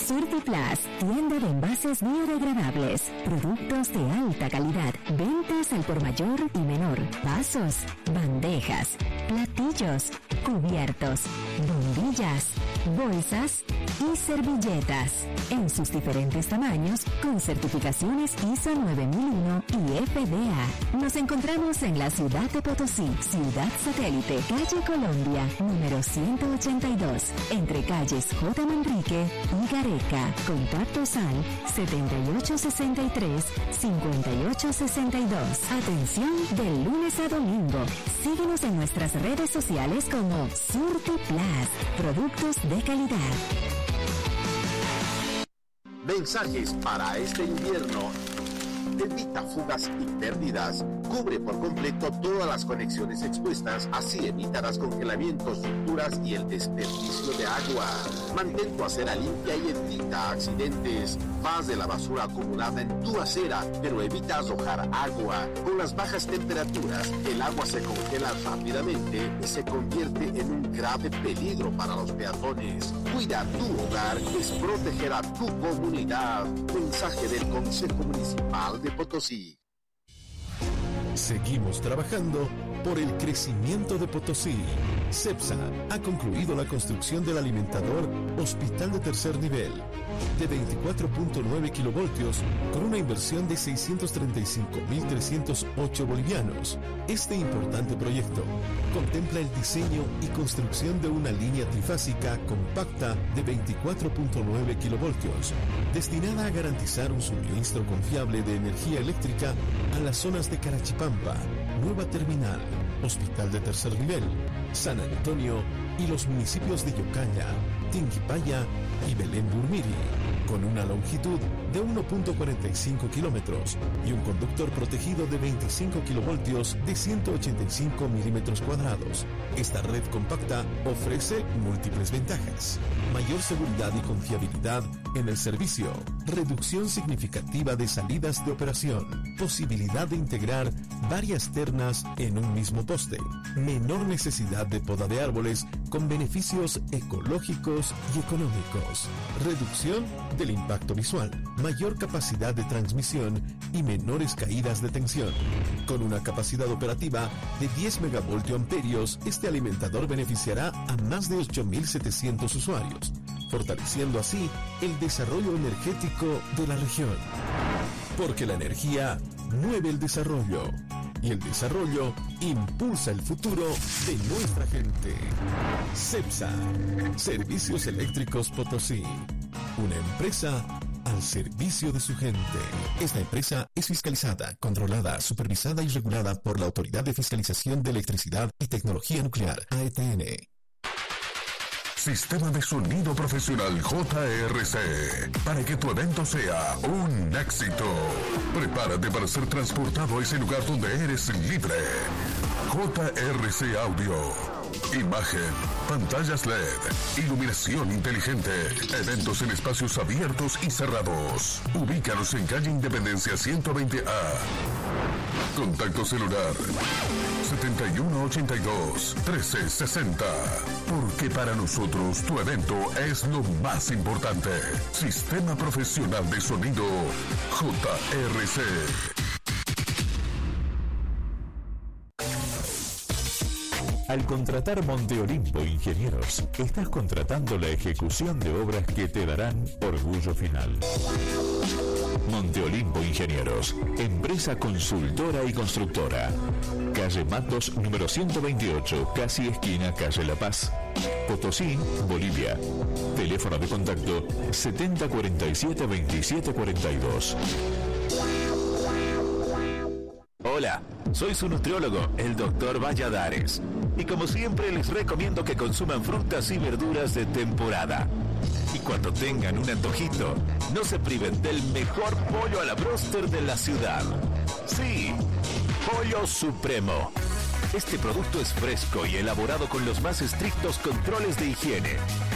Surtiplas, tienda de envases biodegradables, productos de alta calidad, ventas al por mayor y menor, vasos, bandejas, platillos, cubiertos, bombillas, bolsas y servilletas, en sus diferentes tamaños con certificaciones ISO 9001 y FDA. Nos encontramos en la ciudad de Potosí, Ciudad Satélite, calle Colombia, número 182, entre calles J. Manrique y Gareca. Contactos al 7863-5862. Atención de lunes a domingo. Síguenos en nuestras redes sociales como Surtiplas, productos de calidad. Mensajes para este invierno. Evita fugas y pérdidas. Cubre por completo todas las conexiones expuestas, así evitarás congelamientos, rupturas y el desperdicio de agua. Mantén tu acera limpia y evita accidentes. Haz de la basura acumulada en tu acera, pero evita arrojar agua. Con las bajas temperaturas, el agua se congela rápidamente y se convierte en un grave peligro para los peatones. Cuida tu hogar, es proteger a tu comunidad. Mensaje del Consejo Municipal de Potosí. Seguimos trabajando por el crecimiento de Potosí. CEPSA ha concluido la construcción del alimentador Hospital de Tercer Nivel de 24.9 kilovoltios con una inversión de 635.308 bolivianos. Este importante proyecto contempla el diseño y construcción de una línea trifásica compacta de 24.9 kilovoltios destinada a garantizar un suministro confiable de energía eléctrica a las zonas de Carachipampa, Nueva Terminal, Hospital de Tercer Nivel, San Antonio y los municipios de Yocaya, Tinguipaya y Belén Burmiri, con una longitud de 1.45 kilómetros y un conductor protegido de 25 kilovoltios de 185 milímetros cuadrados. Esta red compacta ofrece múltiples ventajas: mayor seguridad y confiabilidad en el servicio, reducción significativa de salidas de operación, posibilidad de integrar varias ternas en un mismo poste, menor necesidad de poda de árboles con beneficios ecológicos y económicos, reducción del impacto visual, mayor capacidad de transmisión y menores caídas de tensión. Con una capacidad operativa de 10 megavoltioamperios, este alimentador beneficiará a más de 8.700 usuarios, fortaleciendo así el desarrollo energético de la región. Porque la energía mueve el desarrollo y el desarrollo impulsa el futuro de nuestra gente. CEPSA, Servicios Eléctricos Potosí, una empresa al servicio de su gente. Esta empresa es fiscalizada, controlada, supervisada y regulada por la Autoridad de Fiscalización de Electricidad y Tecnología Nuclear, AETN. Sistema de sonido profesional JRC, para que tu evento sea un éxito. Prepárate para ser transportado a ese lugar donde eres libre. JRC Audio. Imagen, pantallas LED, iluminación inteligente, eventos en espacios abiertos y cerrados. Ubícanos en calle Independencia 120A. Contacto celular 7182-1360. Porque para nosotros tu evento es lo más importante. Sistema Profesional de Sonido JRC. Al contratar Monte Olimpo Ingenieros, estás contratando la ejecución de obras que te darán orgullo final. Monte Olimpo Ingenieros, empresa consultora y constructora. Calle Matos, número 128, casi esquina Calle La Paz, Potosí, Bolivia. Teléfono de contacto 7047-2742. Hola, soy su nutriólogo, el Dr. Valladares. Y como siempre les recomiendo que consuman frutas y verduras de temporada. Y cuando tengan un antojito, no se priven del mejor pollo a la bróster de la ciudad. Sí, Pollo Supremo. Este producto es fresco y elaborado con los más estrictos controles de higiene.